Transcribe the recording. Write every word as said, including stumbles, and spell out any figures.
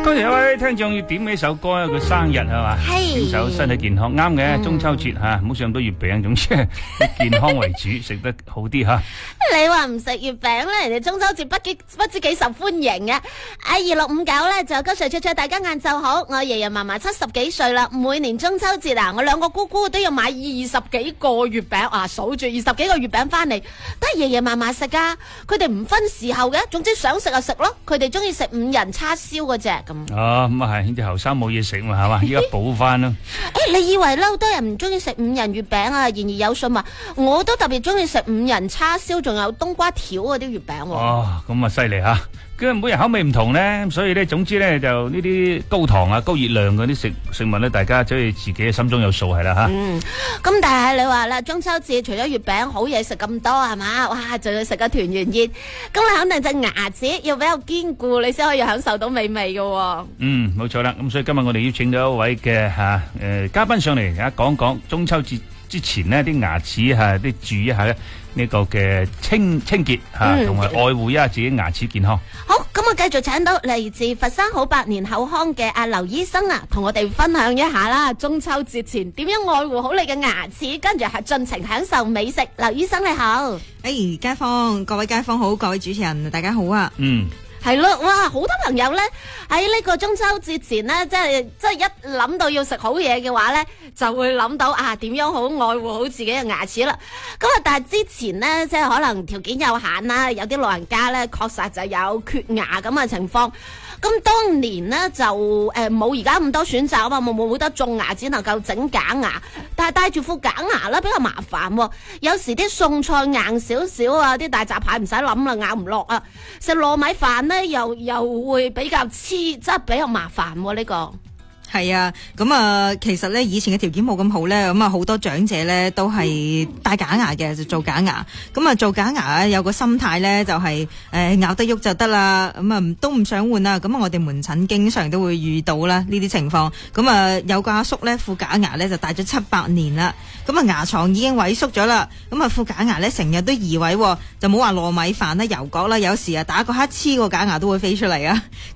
今日有位聽眾要點呢首歌，佢生日係嘛？點首身體健康啱嘅，中秋節吓，唔好食咁多月餅，總之以健康為主，食得好啲吓。 你話唔食月餅咧，人哋中秋節不幾不知幾受歡迎嘅。阿二六五九咧就高 Sir 卓卓，大家晏晝好。我爺爺嫲嫲七十幾歲啦，每年中秋節啊，我兩個姑姑都要買二十幾個月餅啊，數住二十幾個月餅翻嚟，都係爺爺嫲嫲食噶。佢哋唔分時候嘅，總之想食就食咯。佢哋中意食五仁叉燒嗰隻咁。 哦，咁啊係，呢啲後生冇嘢食嘛，係嘛，依家補翻咯。 誒，你以為咧好多人唔中意食五仁月餅啊？然而有信話，我都特別中意食五仁叉燒，仲有冬瓜條嗰啲月餅。 哦，咁啊犀利吓！佢每人口味唔同咧，所以咧，總之咧就呢啲高糖啊、高熱量嗰啲食食物咧，大家即係自己心中有數係啦吓。 嗯，咁但係你話啦，中秋節除咗月餅好嘢食咁多係嘛？哇，仲要食個團圓宴，咁你肯定隻牙齒要比較堅固，你先可以享受到美味嘅。嗯， 冇錯啦。咁所以今日我哋邀請到一位嘅吓誒嘉賓上嚟，啊講講中秋節之前呢啲牙齒吓，啲注意一下咧。呢個嘅清清潔吓，同埋愛護一下自己牙齒健康。 好，咁我繼續請到嚟自佛山好百年口腔嘅阿劉醫生啊，同我哋分享一下啦。中秋節前點樣愛護好你嘅牙齒，跟住係盡情享受美食。劉醫生你好， 誒、hey, 街坊，各位街坊好，各位主持人大家好啊。 嗯。 係咯，哇！好多朋友咧喺呢個中秋節前咧，即係即係一諗到要食好嘢嘅話咧，就會諗到啊點樣好愛護好自己嘅牙齒啦。咁啊，但係之前咧，即係可能條件有限啦，有啲老人家咧確實就有缺牙咁嘅情況。咁當年呢，就誒冇而家咁多選擇啊嘛，冇冇得種牙，只能夠整假牙。但係戴住副假牙咧比較麻煩喎，有時啲餸菜硬少少啊，啲大閘蟹唔使諗啦，咬唔落啊。食糯米飯咧又又會比較黐，即係比較麻煩喎呢個。 係啊，咁啊，其實咧以前嘅條件冇咁好咧，咁啊好多長者咧都係戴假牙嘅，就做假牙。咁啊做假牙有個心態咧就係、是、誒、呃、咬得喐就得啦，咁啊都唔想換啦。咁啊我哋門診經常都會遇到啦呢啲情況。咁啊有個阿叔咧副假牙咧就戴咗七八年啦，咁啊牙床已經萎縮咗啦。咁啊副假牙咧成日都移位，就冇話糯米飯啦、油角啦，有時啊打個乞嗤個假牙都會飛出嚟啊。